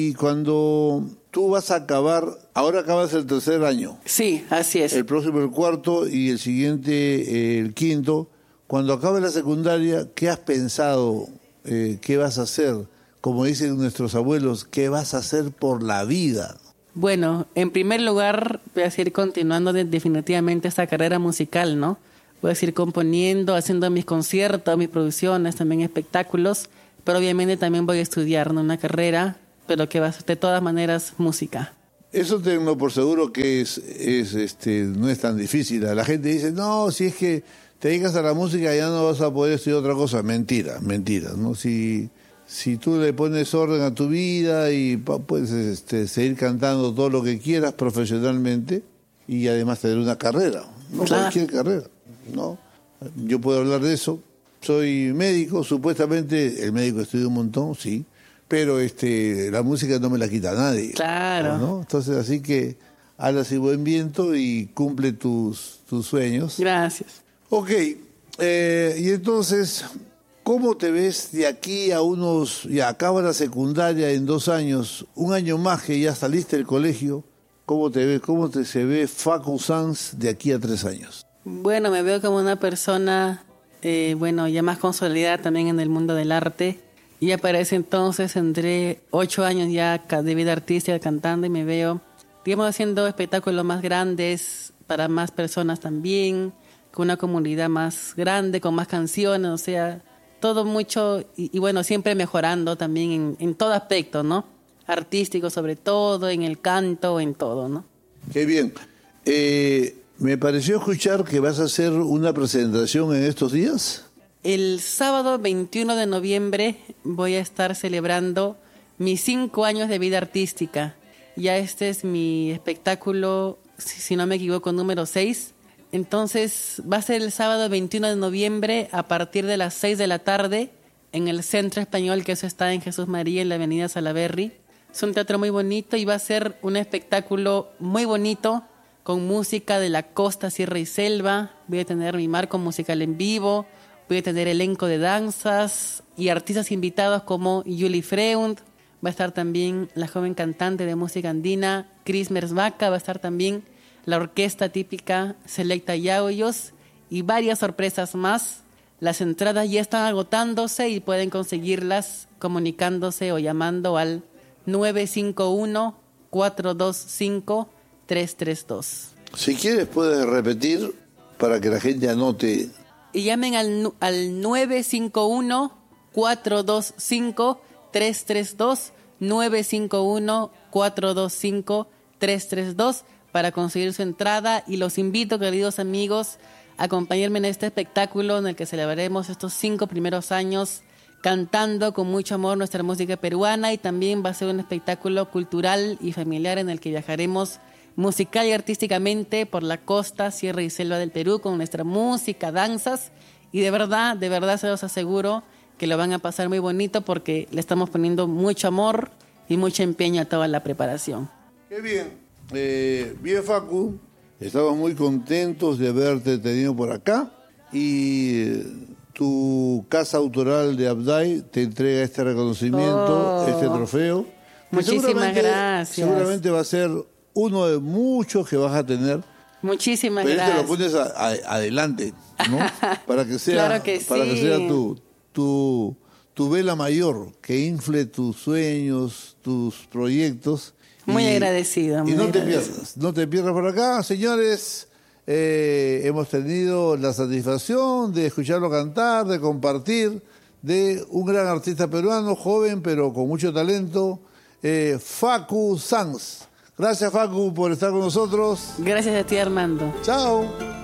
Y cuando tú vas a acabar, ahora acabas el tercer año. Sí, así es. El próximo el cuarto y el siguiente el quinto. Cuando acabes la secundaria, ¿qué has pensado? ¿Qué vas a hacer? Como dicen nuestros abuelos, ¿qué vas a hacer por la vida? Bueno, en primer lugar, voy a seguir continuando definitivamente esta carrera musical, ¿no? Voy a seguir componiendo, haciendo mis conciertos, mis producciones, también espectáculos, pero obviamente también voy a estudiar, ¿no? Una carrera, pero que va a ser de todas maneras música. Eso tengo por seguro que no es tan difícil. La gente dice, no, si es que te dedicas a la música ya no vas a poder estudiar otra cosa. Mentira, ¿no? Si tú le pones orden a tu vida y puedes seguir cantando todo lo que quieras profesionalmente y además tener una carrera, no cualquier carrera, ¿no? Yo puedo hablar de eso. Soy médico, supuestamente el médico estudia un montón, sí, pero la música no me la quita nadie. Claro. ¿No? Entonces, así que habla así buen viento y cumple tus sueños. Gracias. Ok, y entonces, ¿cómo te ves de aquí a ya acaba la secundaria en 2 años, un año más que ya saliste del colegio? ¿Cómo te ves? Se ve Facu Sanz de aquí a 3 años? Bueno, me veo como una persona, ya más consolidada también en el mundo del arte. Y ya para ese entonces tendré 8 años ya de vida artística cantando y me veo, digamos, haciendo espectáculos más grandes para más personas también, con una comunidad más grande, con más canciones, o sea, todo mucho y bueno, siempre mejorando también en todo aspecto, ¿no? Artístico sobre todo, en el canto, en todo, ¿no? Qué bien. Me pareció escuchar que vas a hacer una presentación en estos días. El sábado 21 de noviembre voy a estar celebrando mis 5 años de vida artística. Ya este es mi espectáculo, si no me equivoco, número 6. Entonces va a ser el sábado 21 de noviembre a partir de las 6 de la tarde en el Centro Español, que eso está en Jesús María, en la avenida Salaberry. Es un teatro muy bonito y va a ser un espectáculo muy bonito con música de la costa, sierra y selva. Voy a tener mi marco musical en vivo, voy a tener elenco de danzas y artistas invitados como Yuli Freund. Va a estar también la joven cantante de música andina, Cris Merzbaca. Va a estar también la orquesta típica Selecta Yauyos y varias sorpresas más. Las entradas ya están agotándose y pueden conseguirlas comunicándose o llamando al 951-425-332. Si quieres puedes repetir para que la gente anote. Y llamen al 951-425-332, 951-425-332 para conseguir su entrada. Y los invito, queridos amigos, a acompañarme en este espectáculo en el que celebraremos estos 5 primeros años cantando con mucho amor nuestra música peruana, y también va a ser un espectáculo cultural y familiar en el que viajaremos musical y artísticamente por la costa, sierra y selva del Perú con nuestra música, danzas, y de verdad se los aseguro que lo van a pasar muy bonito porque le estamos poniendo mucho amor y mucho empeño a toda la preparación. Qué bien. Bien, Facu, estamos muy contentos de haberte tenido por acá y tu casa autoral de Abday te entrega este reconocimiento, este trofeo. Muchísimas gracias. Seguramente va a ser uno de muchos que vas a tener. Muchísimas pero gracias. Pero lo pones adelante, ¿no? Para que sea, claro que para que sea tu vela mayor, que infle tus sueños, tus proyectos. Muy agradecido. Y no te pierdas por acá, señores. Hemos tenido la satisfacción de escucharlo cantar, de compartir, de un gran artista peruano, joven pero con mucho talento, Facu Sanz. Gracias, Facu, por estar con nosotros. Gracias a ti, Armando. Chao.